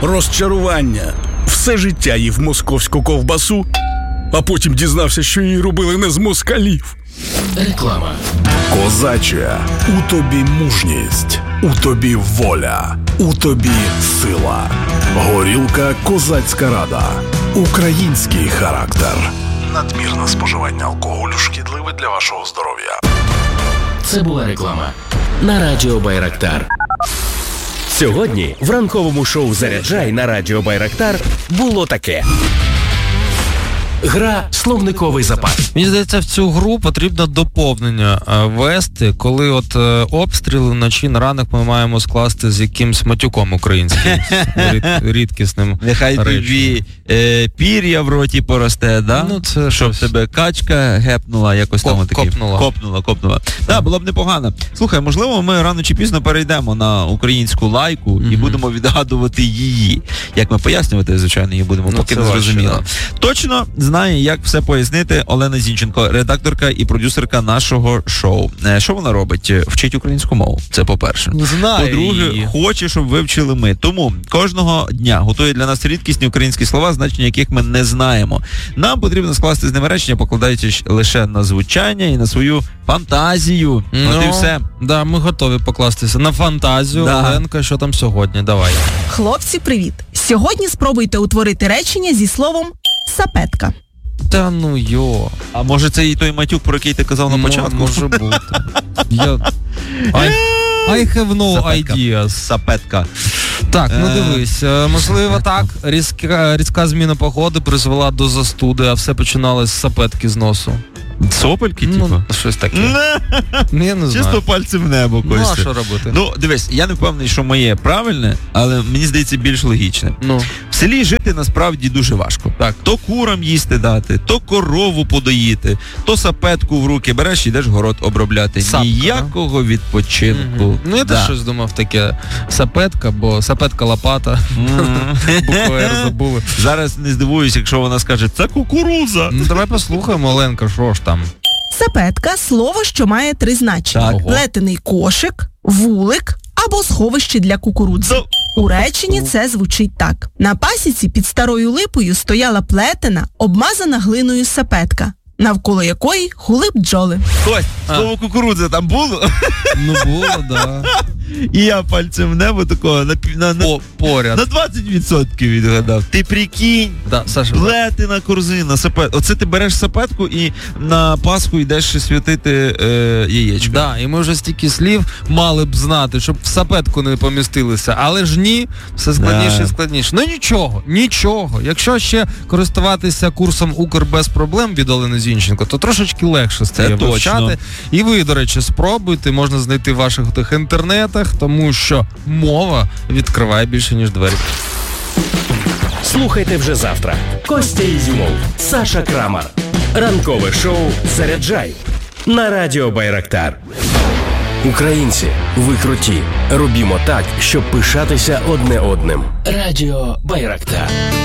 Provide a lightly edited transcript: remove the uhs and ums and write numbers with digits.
розчарування. Все життя їв московську ковбасу, а потім дізнався, що її робили не з москалів. Реклама. Козаче, у тобі мужність, у тобі воля, у тобі сила. Горілка «Козацька рада». Український характер. Надмірне споживання алкоголю шкідливе для вашого здоров'я. Це була реклама на Радіо Байрактар. Сьогодні в ранковому шоу «Заряджай» на Радіо Байрактар було таке. Гра «Словниковий запас». Мені здається, в цю гру потрібно доповнення вести, коли от обстріли вночі на ранок ми маємо скласти з якимсь матюком українським, рідкісним. Нехай тобі пір'я в роті поросте, да? Ну, це щоб тебе качка гепнула, якось там таке. Копнула. Да, було б непогано. Слухай, можливо, ми рано чи пізно перейдемо на українську лайку і будемо відгадувати її. Як ми пояснювати, звичайно, її будемо, поки не зрозуміло. Точно знає, як все пояснити Олена Зінченко, редакторка і продюсерка нашого шоу. Що вона робить? Вчить українську мову. Це по-перше. Знаю. По-друге, хоче, щоб вивчили ми. Тому кожного дня готує для нас рідкісні українські слова, значення яких ми не знаємо. Нам потрібно скласти з ними речення, покладаючись лише на звучання і на свою фантазію. От і все. Да, ми готові покластися на фантазію. Оленка, що там сьогодні? Давай. Хлопці, привіт. Сьогодні спробуйте утворити речення зі словом «сапетка». Та ну йо. А може це і той матюк, про який ти казав на початку? Може бути. I have no ideas. Сапетка. Так, ну дивись, можливо так, різка зміна погоди призвела до застуди, а все починалось з сапетки з носу. Сопельки, типу? Ну, щось таке. Я не знаю. Чисто пальцем в небо, Костя. Ну, а що робити? Ну, дивись, я не впевнений, що моє правильне, але мені здається більш логічне. Ну. В селі жити насправді дуже важко. Так. То курам їсти дати, то корову подоїти, то сапетку в руки береш і йдеш город обробляти. Сапка, ніякого відпочинку. Ну, я теж щось думав таке. Сапетка, бо сапетка лопата. Букву «Р» забули. Зараз не здивуюсь, якщо вона скаже, це кукурудза. Ну, давай послухаємо, Оленка, що ж там? Сапетка – слово, що має три значення. Так. Плетений кошик, вулик або сховище для кукурудзи. У реченні це звучить так. На пасіці під старою липою стояла плетена, обмазана глиною сапетка, навколо якої гули бджоли. Кость, слово кукурудза там було? Ну, було, да. І я пальцем в небо такого поряд. На 20% відгадав. Ти прикинь, Да, Саша, плетена корзина, сапет. Оце ти береш сапетку і на Пасху йдеш святити яєчко. Да, і ми вже стільки слів мали б знати, щоб в сапетку не помістилися. Але ж ні, все складніше і складніше. Ну нічого. Якщо ще користуватися курсом «Укр» без проблем від Олени Зінченко, то трошечки легше стає вивчати. І ви, до речі, спробуйте, можна знайти в ваших тих інтернетах, тому що мова відкриває більше, ніж двері. Слухайте вже завтра. Костя Ізюмов, Саша Крамар. Ранкове шоу «Заряджай» на Радіо Байрактар. Українці, ви круті. Робімо так, щоб пишатися одне одним. Радіо Байрактар.